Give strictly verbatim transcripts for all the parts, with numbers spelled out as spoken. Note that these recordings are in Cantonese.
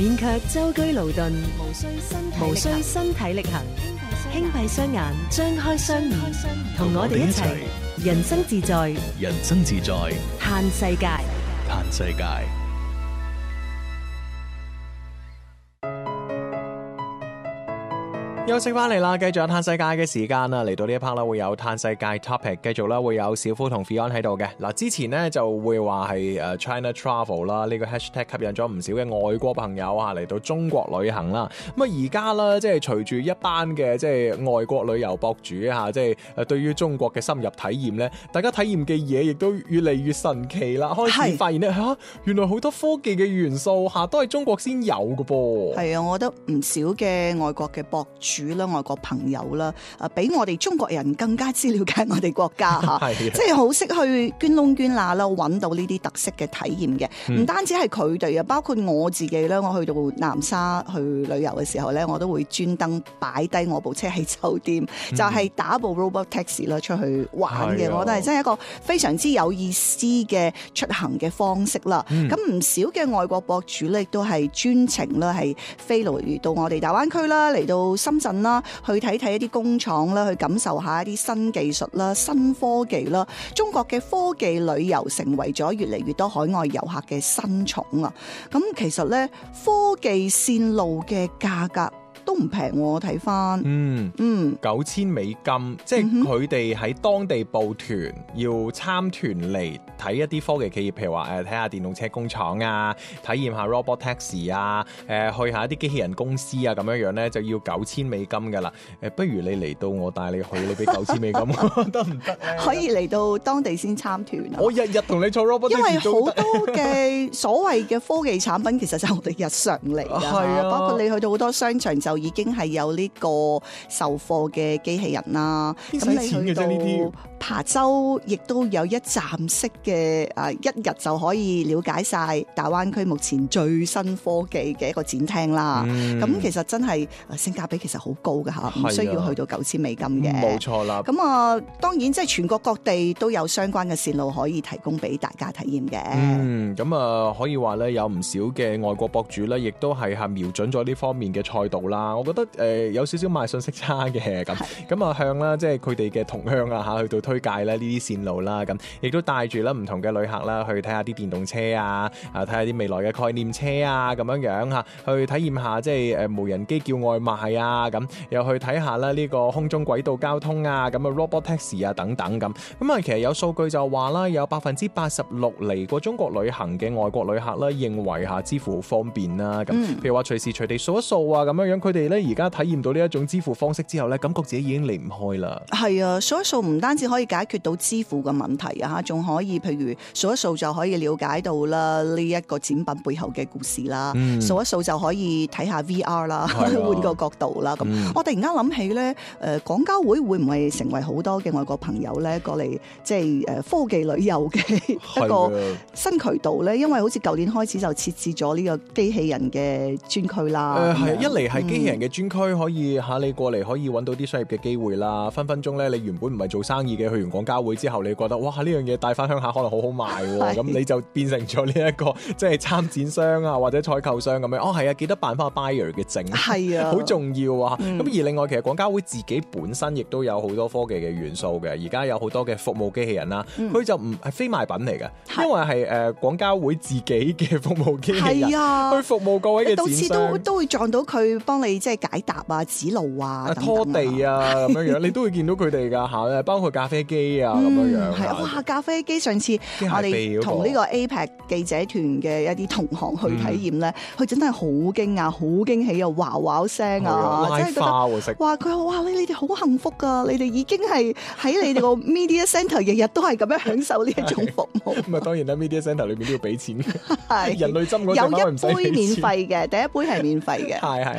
免卻舟車勞頓，無需身體無需身體力行，輕閉雙眼，張開雙耳，同我哋一齊人生自在， 人生自在， 嘆世界， 嘆世界。休息翻嚟啦，繼續有嘆世界嘅時間啦，嚟到呢一 part 啦，會有嘆世界 topic， 繼續啦，會有小夫同 Fion 喺度嘅。嗱，之前呢就會話係誒 China Travel 啦，呢個 hashtag 吸引咗唔少嘅外國朋友啊嚟到中國旅行啦。咁啊而家啦，即係隨住一班嘅即係外國旅遊博主嚇，即係誒對於中國嘅深入體驗咧，大家體驗嘅嘢亦都越嚟越神奇啦。開始發現咧嚇，原來好多科技嘅元素嚇都係中國先有嘅噃。 係啊，我覺得唔少嘅外國嘅博主啦、外國朋友啦，啊，比我哋中國人更加之了解我哋國家嚇，即係好識去捐窿捐罅啦，揾到呢啲特色嘅體驗嘅。唔、嗯、單止係佢哋啊，包括我自己咧，我去到南沙去旅遊嘅時候咧，我都會專登擺低我部車喺酒店，嗯、就係、是、打部 robot taxi 啦出去玩嘅。我覺得係真係一個非常之有意思嘅出行嘅方式啦。咁、嗯、唔少嘅外國博主咧，亦都係專程啦，係飛嚟到我哋大灣區啦，嚟到深圳啦。去睇睇一啲工廠啦，去感受下一啲新技術啦、新科技啦。中國嘅科技旅遊成為咗越嚟越多海外遊客嘅新寵啊！咁其實咧，科技線路嘅價格都唔平，我睇翻， 嗯嗯，九千美金，即係佢哋喺當地報團，要參團嚟睇一啲科技企業，譬如話誒睇下電動車工廠啊，體驗下 robot taxi 啊，誒、呃、去下一啲機器人公司啊，咁樣樣咧就要九千美金噶啦。誒，不如你嚟到我帶你去，你俾九千美金得唔得？ 可以嚟到當地先參團啊！ 我日日同你坐 robot taxi， 因為好多嘅所謂嘅科技產品，其實就係我哋日常嚟㗎，係啊，包括你去到好多商場就已經係有呢個售貨嘅機器人啦。咁你去到琶洲，亦都有一站式嘅啊，一日就可以了解晒大灣區目前最新科技嘅一個展廳啦。咁、嗯、其實真係性價比其實好高㗎嚇，唔需要去到九千美金嘅。 冇錯啦。 咁啊，當然即係全國各地都有相關嘅線路可以提供俾大家體驗嘅。 嗯，咁啊可以話咧，有唔少嘅外國博主咧，亦都係係瞄準咗呢方面嘅賽道啦。我覺得誒、呃、有少少賣信息差嘅咁，咁啊向啦，即係佢哋嘅同鄉啊嚇，去到推介咧呢啲線路啦，咁亦都帶住啦唔同嘅旅客啦去睇下啲電動車啊，啊睇下啲未來嘅概念車啊，咁樣樣嚇，去體驗下即係誒無人機叫外賣啊，咁又去睇下啦呢個空中軌道交通啊，咁啊 robot taxi 啊等等咁。咁啊其實有數據就話啦，有百分之八十六嚟過中國旅行嘅外國旅客啦，認為嚇支付方便啦，咁、嗯、譬如話隨時隨地掃一掃啊，咁樣樣佢哋咧而家體驗到呢一種支付方式之後咧，感覺自己已經離唔開啦。係啊，掃一掃唔單止可以解決到支付嘅問題啊，仲可以譬如掃一掃就可以了解到啦呢一個展品背後嘅故事啦，掃、嗯、一掃就可以睇下 V R 啦，換個角度啦。咁、嗯、我突然間諗起咧，誒、呃，廣交會會唔會成為好多嘅外國朋友咧過嚟即係誒科技旅遊嘅一個新渠道咧？因為好似舊年開始就設置咗呢個機器人嘅專區啦。誒、呃，係一嚟係機器人嘅專區，可以吓你過嚟可以揾到啲商業嘅機會啦。分分鐘咧，你原本唔係做生意嘅，去完廣交會之後，你覺得哇呢樣嘢帶翻鄉下可能好好賣，咁你就變成咗呢一個即係參展商啊或者採購商咁樣。哦係啊，記得辦翻個 buyer 嘅證，係啊，好重要啊。咁、嗯、而另外其實廣交會自己本身亦都有好多科技嘅元素嘅，而家有好多嘅服務機器人啦，佢、嗯、就唔係非賣品嚟嘅，因為係誒廣交會自己嘅服務機器人，啊、去服務各位嘅展商，到次都都會撞到佢幫你即係解答啊、指路啊、等等拖地啊咁樣樣，你都會見到佢哋噶嚇，包括咖啡機啊咁樣樣。係、嗯、哇，咖啡機上次我哋同呢個 A P E C 記者團嘅一啲同行去體驗咧，佢、嗯、真係好驚訝、好驚喜啊，哇哇聲啊，真係覺得哇佢哇你你哋好幸福噶，你哋已經係喺你哋個 media centre 日日都係咁樣享受呢一種服務。咁啊當然啦 ，media centre 裏面都要俾錢嘅，係人類針嗰隻貓唔使俾錢，有一杯免費嘅，第一杯係免費嘅，係係係。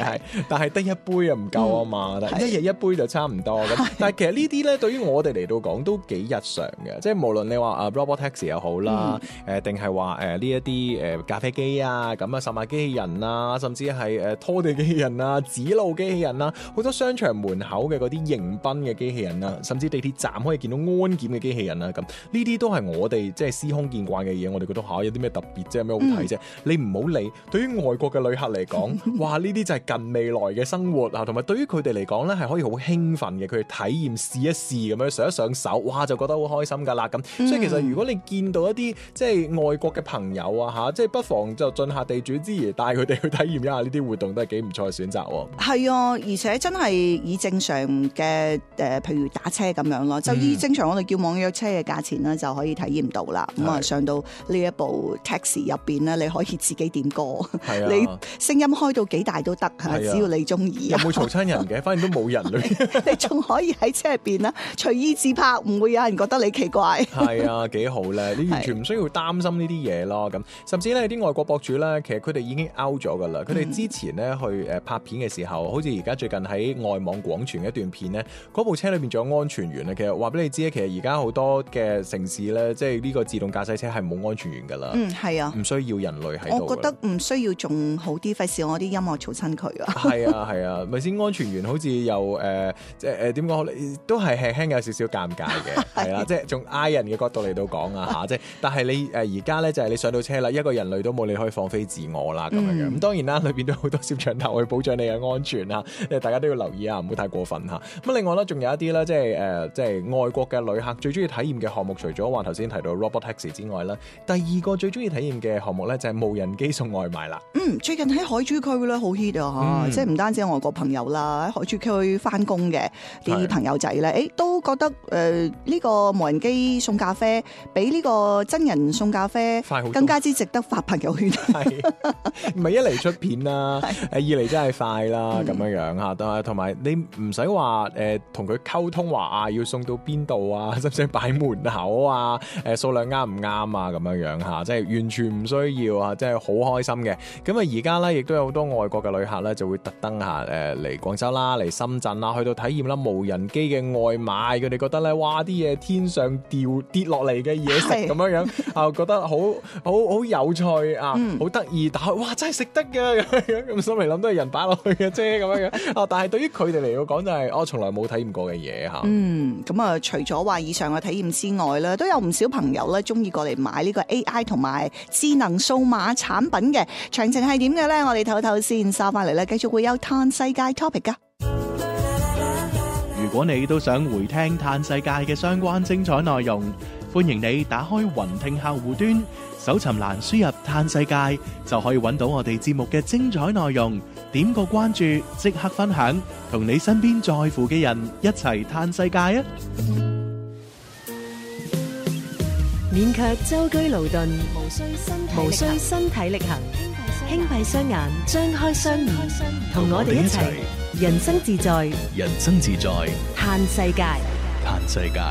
但係得一杯又唔夠啊嘛，嗯、一日一杯就差唔多咁。但係其實呢啲咧，對於我哋嚟到講都幾日常嘅，即係無論你話啊 robot taxi 又好啦，誒定係話誒呢一啲誒咖啡機啊，咁啊售賣機器人啊，甚至係誒拖地機器人啊、指路機器人啊，好多商場門口嘅嗰啲迎賓嘅機器人啊，甚至地鐵站可以見到安檢嘅機器人啊，咁呢啲都係我哋即係司空見慣嘅嘢，我哋覺得嚇有啲咩特別啫，有咩好睇啫？嗯、你唔好理。對於外國嘅旅客嚟講，哇！呢啲就係近未來嘅生活啊，同埋對於佢哋嚟講咧，係可以好興奮嘅，佢哋體驗試一試咁樣上一上手，哇！就覺得好開心㗎啦咁。嗯、所以其實如果你見到一啲即係外國嘅朋友啊嚇，即係不妨就盡下地主之誼，帶佢哋去體驗一下呢啲活動，都係幾唔錯嘅選擇喎。係啊，而且真係以正常嘅誒、呃，譬如打車咁樣咯，就以正常我哋叫網約車嘅價錢咧，就可以體驗到啦。咁啊、嗯，上到呢一部 taxi 入邊咧，你可以自己點歌，啊、你聲音開到幾大都得嚇，啊、只要你中意。有冇嘈親人嘅？反正都冇人你你仲可以喺車入邊啦，隨意自拍，唔會有人覺得你奇怪。係啊，幾好咧！你完全唔需要擔心呢啲嘢咯。咁甚至咧，啲外國博主咧，其實佢哋已經 out 咗噶啦。佢哋之前咧去誒拍片嘅時候，好似而家最近喺外網廣傳一段片咧，嗰部車裏邊仲有安全員啊。其實話俾你知咧，其實而家好多嘅城市咧，即係呢個自動駕駛車係冇安全員噶啦。嗯，係啊，唔需要人類喺度。我覺得唔需要仲好啲，費事我啲音樂嘈親佢啊。 係啊係啊，咪先安全員好似又誒即係誒點講，都係輕輕有少少尷尬嘅，係啦，即係從 I 人嘅角度嚟到講啊嚇，即係但係你誒而家咧就係你上到車啦，一個人類都冇，你可以放飛自我啦咁樣樣。咁、嗯、當然啦，裏邊都有好多攝像頭去保障你嘅安全啊，誒大家都要留意啊，唔好太過分嚇。咁另外咧，仲有一啲咧，即係誒即係外國嘅旅客最中意體驗嘅項目，除咗話頭先提到 robot taxi 之外咧，第二個最中意體驗嘅項目咧就係無人機送外賣啦。 嗯，最近喺海珠區咧好 hit 啊嚇，嗯、即係唔單止外國朋友啦，喺海珠區翻工嘅啲朋友仔咧，誒是都覺得誒呢、呃這個無人機送咖啡比呢個真人送咖啡更加之值得發朋友圈。係， 唔係一嚟出片啦，誒是二嚟真係快啦咁樣樣嚇，同埋你唔使話誒同佢溝通話啊要送到邊度啊，使唔使擺門口啊？誒數量啱唔啱啊？咁樣樣嚇，即係完全唔需要啊！即係好開心嘅。咁啊而家咧亦都有好多外國嘅旅客咧就會特登嚇誒嚟廣州啦、嚟深圳啦，去到體驗啦無人機嘅外賣，佢哋覺得咧哇啲嘢天上掉跌落嚟嘅嘢食咁樣樣啊，覺得好好好有趣啊，好得意，但係哇真係食得嘅咁樣樣，咁心嚟諗都係人擺落去嘅啫咁樣樣啊，但係對於佢哋嚟講就係、是、我從來冇體驗過嘅嘢嚇。嗯， 咁啊除咗話以上嘅體驗之外咧，都有唔少朋友咧中意過嚟買呢個 A I 同埋智能數碼產品嘅，詳情係點嘅咧？我哋唞唞先，收翻嚟咧繼續會有嘆世界 topic 噶。 如果你都想回聽嘆世界嘅相關精彩內容，歡迎你打開雲聽客戶端，搜尋欄輸入嘆世界，就可以揾到我哋節目嘅精彩內容。點個關注，即刻分享，同你身邊在乎嘅人一齊嘆世界啊！ 免卻舟車勞頓，無需身無需身體力行，輕閉雙眼，張開雙耳，同我哋一齊人生自在， 人生自在， 嘆世界， 嘆世界。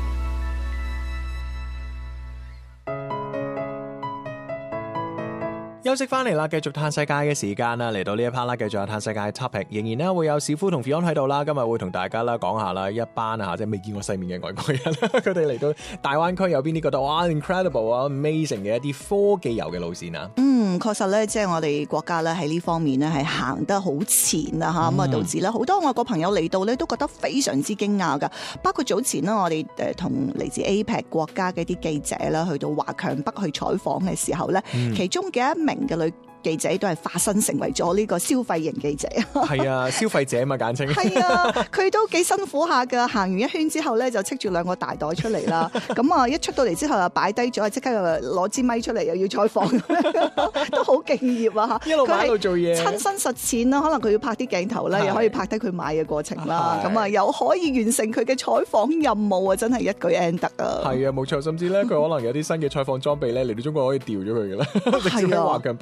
休息翻嚟啦，繼續嘆世界嘅時間啦，嚟到呢一 part 啦，繼續有嘆世界嘅 topic，仍然咧會有小夫同 Fion 喺度啦，今日會同大家啦講下啦，一班啊即係未見過世面嘅外國人，佢哋嚟到大灣區有邊啲覺得哇 incredible 啊 amazing 嘅一啲科技遊嘅路線啊？嗯，確實咧，即係我哋國家咧喺呢方面咧係行得好前啊吓，咁啊、嗯、導致咧好多外國朋友嚟到咧都覺得非常之驚訝噶，包括早前呢，我哋誒同嚟自 A P E C 國家嘅啲記者啦去到華強北去採訪嘅時候咧，嗯、其中嘅一名嘅女記者都係化身成為咗呢個消費型記者， 係啊，消費者嘛簡稱。 係啊，佢都幾辛苦下噶，行完一圈之後咧就拎住兩個大袋出嚟啦，咁啊一出到嚟之後又擺低咗，即刻又攞支咪出嚟又要採訪，都好敬業啊吓，一路喺度做嘢，親身實踐啦，可能佢要拍啲鏡頭啦，又可以拍低佢買嘅過程啦，咁啊又可以完成佢嘅採訪任務啊，真係一舉 end 得啊！ 係啊，冇錯，甚至咧佢可能有啲新嘅採訪裝備咧嚟到中國可以調咗佢噶啦，直接喺華強北入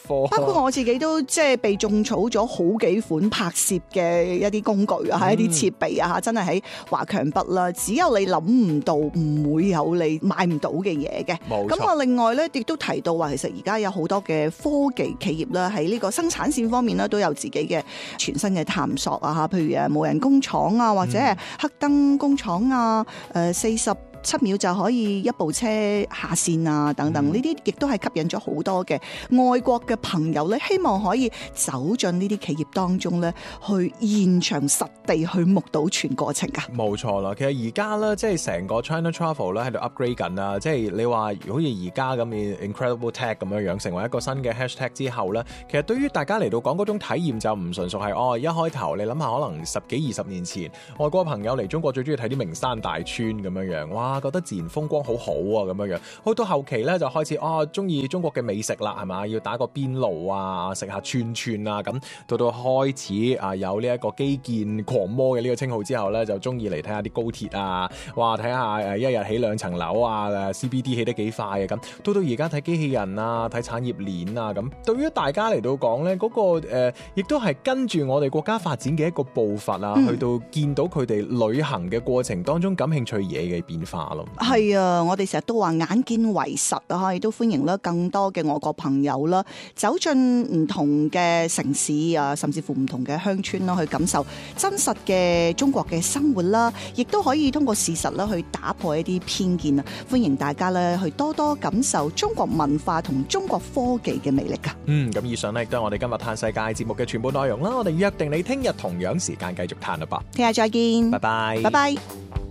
科。 包括我自己都即係被種草咗好幾款拍攝嘅一啲工具啊，嗯、一啲設備啊，真係喺華強北啦。只有你諗唔到，唔會有你買唔到嘅嘢嘅。 冇錯。 咁我另外咧亦都提到話，其實而家有好多嘅科技企業啦，喺呢個生產線方面咧都有自己嘅全新嘅探索啊，嚇，譬如誒無人工廠啊，或者係黑燈工廠啊，誒四十七秒就可以一部車下線啊，等等，呢啲亦都係吸引咗好多嘅外國嘅朋友咧，希望可以走進呢啲企業當中咧，去現場實地去目睹全過程噶。 冇錯啦，其實而家咧，即係成個 China Travel 咧喺度 upgrade 緊啦，即係你話好似而家咁嘅 Incredible Tech 咁樣樣，成為一個新嘅 hashtag 之後咧，其實對於大家嚟到講嗰種體驗就唔純屬係哦，一開頭你諗下，可能十幾二十年前外國朋友嚟中國最中意睇啲名山大川咁樣樣，哇！覺得自然風光好好啊，咁樣樣，去到後期咧就開始哦，中意中國嘅美食啦，係嘛？要打個邊爐啊，食下串串啊，咁到到開始啊有呢一個基建狂魔嘅呢個稱號之後咧，就中意嚟睇下啲高鐵啊，哇！睇下誒一日起兩層樓啊 ，C B D 起得幾快啊，咁到到而家睇機器人啊，睇產業鏈啊，咁對於大家嚟到講咧，嗰、嗰個誒亦、呃、都係跟住我哋國家發展嘅一個步伐啊，嗯、去到見到佢哋旅行嘅過程當中感興趣嘢嘅變化咯。 係啊，我哋成日都話眼見為實啊，亦都歡迎啦更多嘅外國朋友啦，走進唔同嘅城市啊，甚至乎唔同嘅鄉村啦，去感受真實嘅中國嘅生活啦，亦都可以通過事實啦去打破一啲偏見啊！歡迎大家咧去多多感受中國文化同中國科技嘅魅力噶。 嗯，咁以上咧亦都係我哋今日嘆世界節目嘅全部內容啦。我哋約定你聽日同樣時間繼續嘆啦噃。 聽日再見， 拜拜， 拜拜。